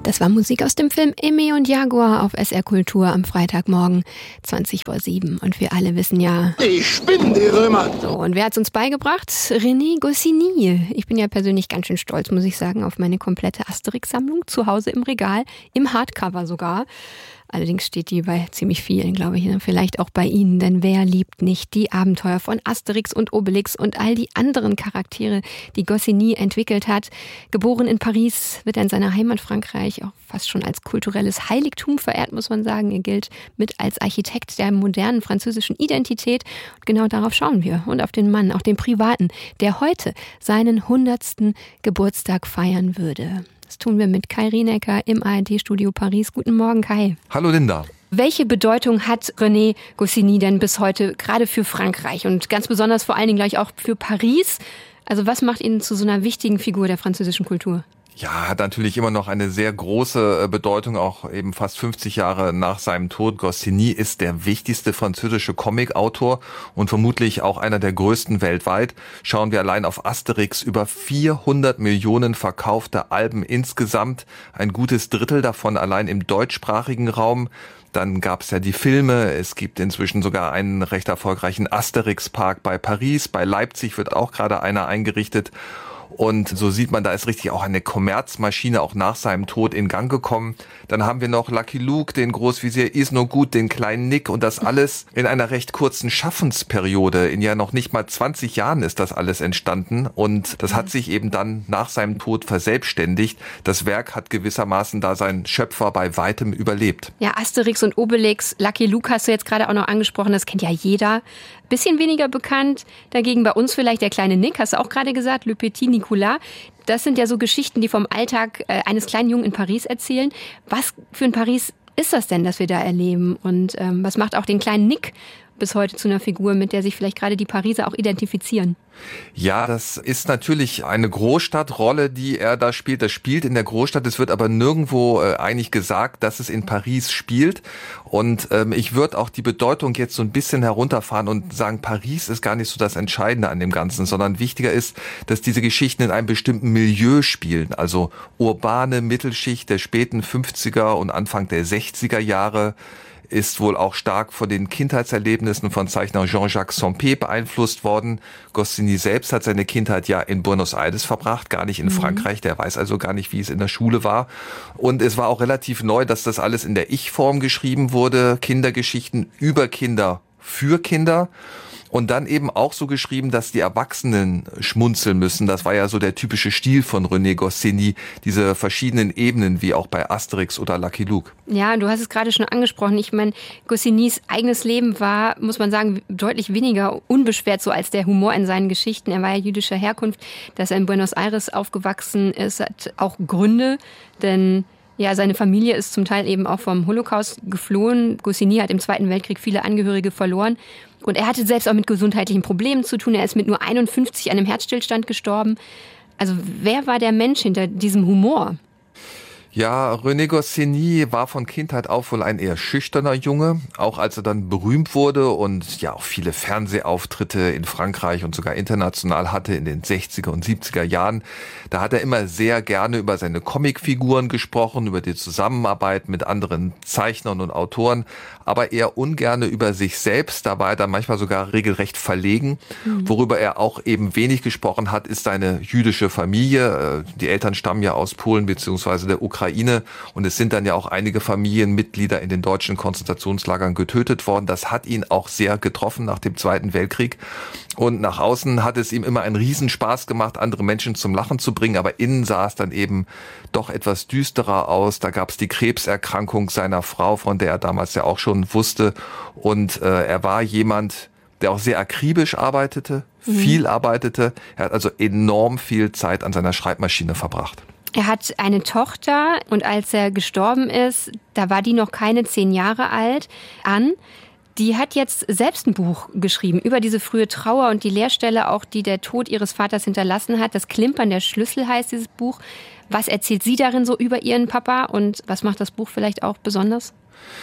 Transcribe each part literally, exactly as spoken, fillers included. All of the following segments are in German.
Das war Musik aus dem Film Emmy und Jaguar auf S R Kultur am Freitagmorgen zwanzig vor sieben. Und wir alle wissen ja... Ich bin die Römer! So, und wer hat's uns beigebracht? René Goscinny. Ich bin ja persönlich ganz schön stolz, muss ich sagen, auf meine komplette Asterix-Sammlung. Zu Hause im Regal, im Hardcover sogar. Allerdings steht die bei ziemlich vielen, glaube ich, vielleicht auch bei Ihnen. Denn wer liebt nicht die Abenteuer von Asterix und Obelix und all die anderen Charaktere, die Goscinny entwickelt hat? Geboren in Paris, wird er in seiner Heimat Frankreich auch fast schon als kulturelles Heiligtum verehrt, muss man sagen. Er gilt mit als Architekt der modernen französischen Identität. Und genau darauf schauen wir. Und auf den Mann, auch den Privaten, der heute seinen hundertsten Geburtstag feiern würde. Das tun wir mit Kai Rienecker im A R D-Studio Paris. Guten Morgen, Kai. Hallo, Linda. Welche Bedeutung hat René Goscinny denn bis heute gerade für Frankreich und ganz besonders vor allen Dingen gleich auch für Paris? Also was macht ihn zu so einer wichtigen Figur der französischen Kultur? Ja, hat natürlich immer noch eine sehr große Bedeutung, auch eben fast fünfzig Jahre nach seinem Tod. Goscinny ist der wichtigste französische Comicautor und vermutlich auch einer der größten weltweit. Schauen wir allein auf Asterix, über vierhundert Millionen verkaufte Alben insgesamt, ein gutes Drittel davon allein im deutschsprachigen Raum. Dann gab es ja die Filme, es gibt inzwischen sogar einen recht erfolgreichen Asterix-Park bei Paris, bei Leipzig wird auch gerade einer eingerichtet. Und so sieht man, da ist richtig auch eine Kommerzmaschine auch nach seinem Tod in Gang gekommen. Dann haben wir noch Lucky Luke, den Großvezier Isnogut, den kleinen Nick und das alles in einer recht kurzen Schaffensperiode. In ja noch nicht mal zwanzig Jahren ist das alles entstanden und das hat sich eben dann nach seinem Tod verselbstständigt. Das Werk hat gewissermaßen da seinen Schöpfer bei weitem überlebt. Ja, Asterix und Obelix, Lucky Luke hast du jetzt gerade auch noch angesprochen, das kennt ja jeder. Bisschen weniger bekannt, dagegen bei uns vielleicht der kleine Nick, hast du auch gerade gesagt, Le Petit Nicolas. Das sind ja so Geschichten, die vom Alltag äh, eines kleinen Jungen in Paris erzählen. Was für ein Paris ist das denn, das wir da erleben? Und ähm, was macht auch den kleinen Nick bis heute zu einer Figur, mit der sich vielleicht gerade die Pariser auch identifizieren? Ja, das ist natürlich eine Großstadtrolle, die er da spielt. Das spielt in der Großstadt. Es wird aber nirgendwo äh, eigentlich gesagt, dass es in Paris spielt. Und ähm, ich würde auch die Bedeutung jetzt so ein bisschen herunterfahren und sagen, Paris ist gar nicht so das Entscheidende an dem Ganzen, sondern wichtiger ist, dass diese Geschichten in einem bestimmten Milieu spielen. Also urbane Mittelschicht der späten fünfziger und Anfang der sechziger Jahre. Ist wohl auch stark von den Kindheitserlebnissen von Zeichner Jean-Jacques Sempé beeinflusst worden. Goscinny selbst hat seine Kindheit ja in Buenos Aires verbracht, gar nicht in mhm. Frankreich. Der weiß also gar nicht, wie es in der Schule war. Und es war auch relativ neu, dass das alles in der Ich-Form geschrieben wurde. Kindergeschichten über Kinder für Kinder. Und dann eben auch so geschrieben, dass die Erwachsenen schmunzeln müssen. Das war ja so der typische Stil von René Goscinny, diese verschiedenen Ebenen, wie auch bei Asterix oder Lucky Luke. Ja, du hast es gerade schon angesprochen. Ich meine, Goscinnys eigenes Leben war, muss man sagen, deutlich weniger unbeschwert so als der Humor in seinen Geschichten. Er war ja jüdischer Herkunft, dass er in Buenos Aires aufgewachsen ist, hat auch Gründe, denn ja, seine Familie ist zum Teil eben auch vom Holocaust geflohen. Goscinny hat im Zweiten Weltkrieg viele Angehörige verloren. Und er hatte selbst auch mit gesundheitlichen Problemen zu tun. Er ist mit nur einundfünfzig an einem Herzstillstand gestorben. Also wer war der Mensch hinter diesem Humor? Ja, René Goscinny war von Kindheit auf wohl ein eher schüchterner Junge, auch als er dann berühmt wurde und ja auch viele Fernsehauftritte in Frankreich und sogar international hatte in den sechziger und siebziger Jahren. Da hat er immer sehr gerne über seine Comicfiguren gesprochen, über die Zusammenarbeit mit anderen Zeichnern und Autoren, aber eher ungerne über sich selbst. Da war er dann manchmal sogar regelrecht verlegen. Mhm. Worüber er auch eben wenig gesprochen hat, ist seine jüdische Familie. Die Eltern stammen ja aus Polen bzw. der Ukraine. Und es sind dann ja auch einige Familienmitglieder in den deutschen Konzentrationslagern getötet worden. Das hat ihn auch sehr getroffen nach dem Zweiten Weltkrieg. Und nach außen hat es ihm immer einen Riesenspaß gemacht, andere Menschen zum Lachen zu bringen. Aber innen sah es dann eben doch etwas düsterer aus. Da gab es die Krebserkrankung seiner Frau, von der er damals ja auch schon wusste. Und äh, er war jemand, der auch sehr akribisch arbeitete, mhm. viel arbeitete. Er hat also enorm viel Zeit an seiner Schreibmaschine verbracht. Er hat eine Tochter und als er gestorben ist, da war die noch keine zehn Jahre alt, Anne. Die hat jetzt selbst ein Buch geschrieben über diese frühe Trauer und die Leerstelle, auch die der Tod ihres Vaters hinterlassen hat. Das Klimpern der Schlüssel heißt dieses Buch. Was erzählt sie darin so über ihren Papa und was macht das Buch vielleicht auch besonders?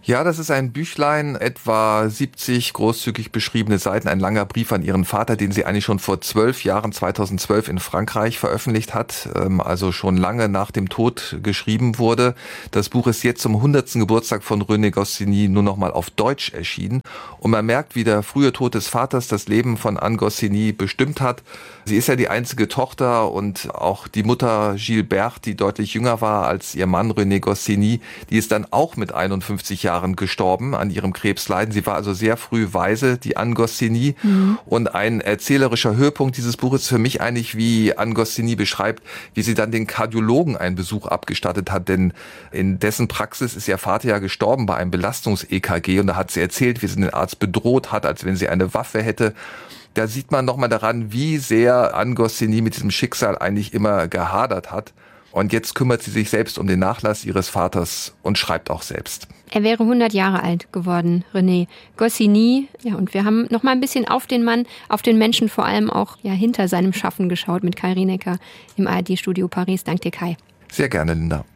Ja, das ist ein Büchlein, etwa siebzig großzügig beschriebene Seiten, ein langer Brief an ihren Vater, den sie eigentlich schon vor zwölf Jahren, zweitausendzwölf in Frankreich veröffentlicht hat, also schon lange nach dem Tod geschrieben wurde. Das Buch ist jetzt zum hundertsten Geburtstag von René Goscinny nur noch mal auf Deutsch erschienen. Und man merkt, wie der frühe Tod des Vaters das Leben von Anne Goscinny bestimmt hat. Sie ist ja die einzige Tochter und auch die Mutter Gilberte, die deutlich jünger war als ihr Mann René Goscinny, die ist dann auch mit einundfünfzig Jahren gestorben an ihrem Krebsleiden. Sie war also sehr früh Waise, die Anne Goscinny. Mhm. Und ein erzählerischer Höhepunkt dieses Buches ist für mich eigentlich, wie Anne Goscinny beschreibt, wie sie dann den Kardiologen einen Besuch abgestattet hat. Denn in dessen Praxis ist ihr Vater ja gestorben bei einem Belastungs-E K G. Und da hat sie erzählt, wie sie den Arzt bedroht hat, als wenn sie eine Waffe hätte. Da sieht man nochmal daran, wie sehr Anne Goscinny mit diesem Schicksal eigentlich immer gehadert hat. Und jetzt kümmert sie sich selbst um den Nachlass ihres Vaters und schreibt auch selbst. Er wäre hundert Jahre alt geworden, René Goscinny. Ja, und wir haben noch mal ein bisschen auf den Mann, auf den Menschen vor allem auch ja hinter seinem Schaffen geschaut mit Kai Rinecker im A R D-Studio Paris. Dank dir, Kai. Sehr gerne, Linda.